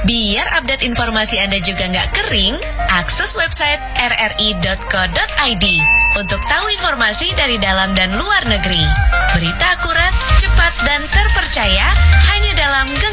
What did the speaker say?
Biar update informasi Anda juga nggak kering, akses website rri.co.id untuk tahu informasi dari dalam dan luar negeri. Berita akurat, cepat, dan terpercaya hanya dalam genggaman